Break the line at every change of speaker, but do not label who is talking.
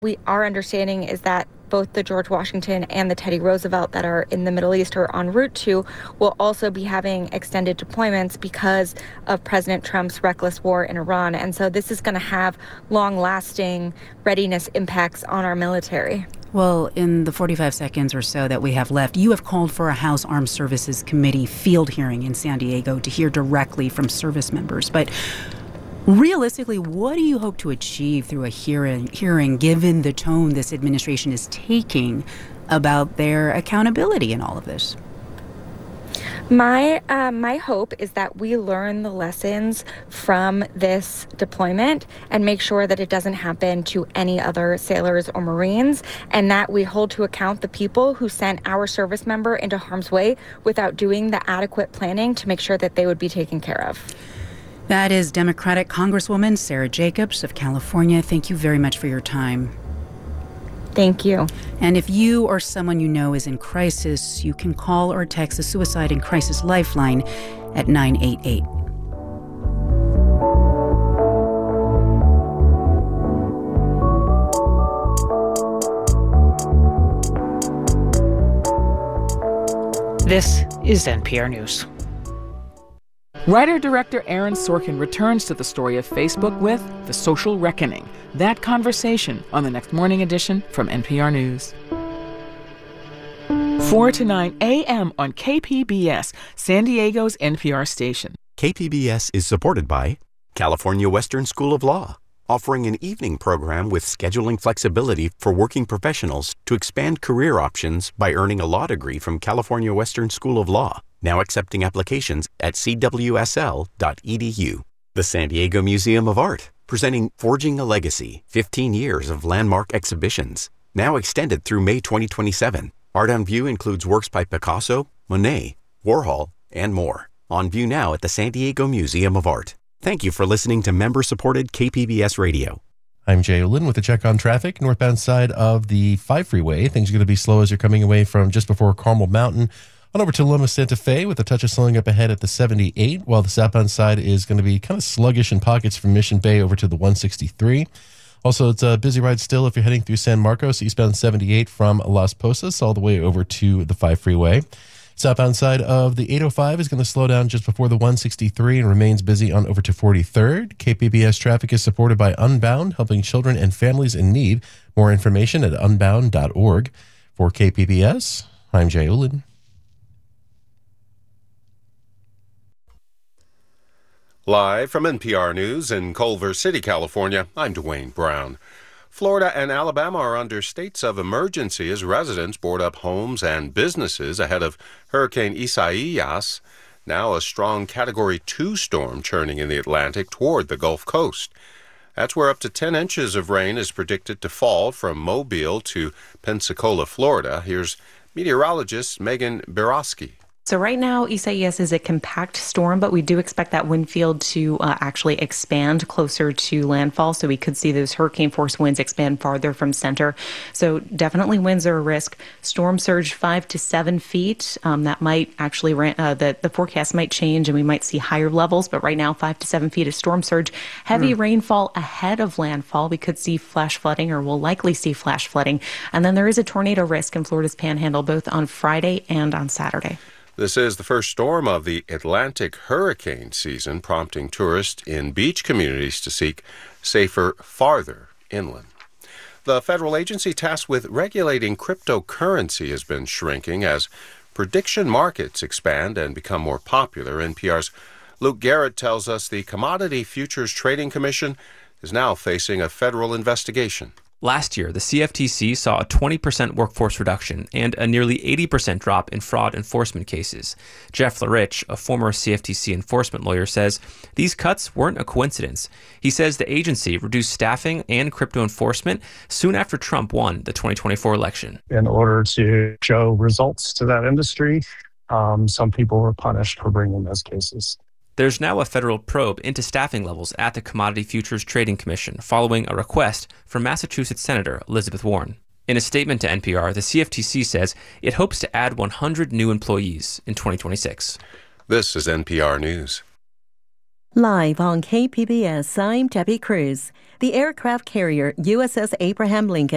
Our understanding is that both the George Washington and the Teddy Roosevelt that are in the Middle East or en route to will also be having extended deployments because of President Trump's reckless war in Iran. And so this is going to have long-lasting readiness impacts on our military.
Well, in the 45 seconds or so that we have left, you have called for a House Armed Services Committee field hearing in San Diego to hear directly from service members. But realistically, what do you hope to achieve through a hearing given the tone this administration is taking about their accountability in all of this?
My hope is that we learn the lessons from this deployment and make sure that it doesn't happen to any other sailors or Marines, and that we hold to account the people who sent our service member into harm's way without doing the adequate planning to make sure that they would be taken care of.
That is Democratic Congresswoman Sara Jacobs of California. Thank you very much for your time.
Thank you.
And if you or someone you know is in crisis, you can call or text the Suicide and Crisis Lifeline at 988.
This is NPR News. Writer-director Aaron Sorkin returns to the story of Facebook with The Social Reckoning. That conversation on the next morning edition from NPR News. 4 to 9 a.m. on KPBS, San Diego's NPR station.
KPBS is supported by California Western School of Law, offering an evening program with scheduling flexibility for working professionals to expand career options by earning a law degree from California Western School of Law. Now accepting applications at cwsl.edu. The San Diego Museum of Art, presenting Forging a Legacy, 15 years of landmark exhibitions. Now extended through May 2027. Art on View includes works by Picasso, Monet, Warhol, and more. On view now at the San Diego Museum of Art. Thank you for listening to member-supported KPBS Radio.
I'm Jay Olin with a check on traffic. Northbound side of the 5 freeway. Things are going to be slow as you're coming away from just before Carmel Mountain on over to Loma Santa Fe with a touch of slowing up ahead at the 78, while the southbound side is going to be kind of sluggish in pockets from Mission Bay over to the 163. Also, it's a busy ride still if you're heading through San Marcos, eastbound 78 from Las Posas all the way over to the 5 freeway. Southbound side of the 805 is going to slow down just before the 163 and remains busy on over to 43rd. KPBS traffic is supported by Unbound, helping children and families in need. More information at unbound.org. For KPBS, I'm Jay Olin.
Live from NPR News in Culver City, California, I'm Dwayne Brown. Florida and Alabama are under states of emergency as residents board up homes and businesses ahead of Hurricane Isaias, now a strong Category 2 storm churning in the Atlantic toward the Gulf Coast. That's where up to 10 inches of rain is predicted to fall from Mobile to Pensacola, Florida. Here's meteorologist Megan Borowski.
So right now, Isaias is a compact storm, but we do expect that wind field to actually expand closer to landfall. So we could see those hurricane force winds expand farther from center. So definitely winds are a risk. Storm surge 5 to 7 feet. That might actually, the forecast might change and we might see higher levels. But right now, 5 to 7 feet is storm surge. Heavy rainfall ahead of landfall. We could see flash flooding, or we'll likely see flash flooding. And then there is a tornado risk in Florida's Panhandle, both on Friday and on Saturday.
This is the first storm of the Atlantic hurricane season, prompting tourists in beach communities to seek safer, farther inland. The federal agency tasked with regulating cryptocurrency has been shrinking as prediction markets expand and become more popular. NPR's Luke Garrett tells us the Commodity Futures Trading Commission is now facing a federal investigation.
Last year, the CFTC saw a 20% workforce reduction and a nearly 80% drop in fraud enforcement cases. Jeff Larich, a former CFTC enforcement lawyer, says these cuts weren't a coincidence. He says the agency reduced staffing and crypto enforcement soon after Trump won the 2024 election.
In order to show results to that industry, some people were punished for bringing those cases.
There's now a federal probe into staffing levels at the Commodity Futures Trading Commission following a request from Massachusetts Senator Elizabeth Warren. In a statement to NPR, the CFTC says it hopes to add 100 new employees in 2026.
This is NPR News.
Live on KPBS, I'm Debbie Cruz. The aircraft carrier USS Abraham Lincoln